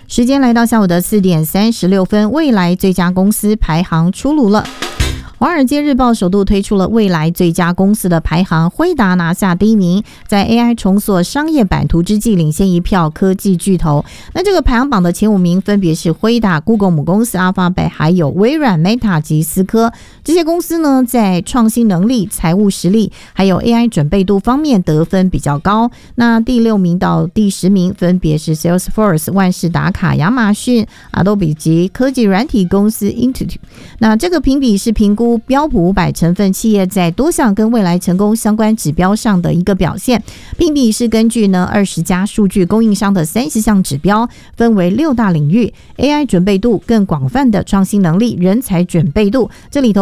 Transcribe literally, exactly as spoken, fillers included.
时间来到下午的四点三十六分，未来最佳公司排行出炉了。华尔街日报首度推出了未来最佳公司的排行，辉达拿下第一名，在 A I 重塑商业版图之际领先一票科技巨头。那这个排行榜的前五名分别是辉达、Google 母公司 Alphabet， 还有微软 Meta 及思科。这些公司呢，在创新能力、财务实力还有 A I 准备度方面得分比较高。那第六名到第十名分别是 Salesforce、万事达卡、亚马逊、Adobe 及科技软体公司 Intuit。那这个评比是评估标普五百成分企业在多项跟未来成功相关指标上的一个表现。评比是根据呢二十家数据供应商的三十项指标，分为六大领域： A I 准备度、更广泛的创新能力、人才准备度。这里头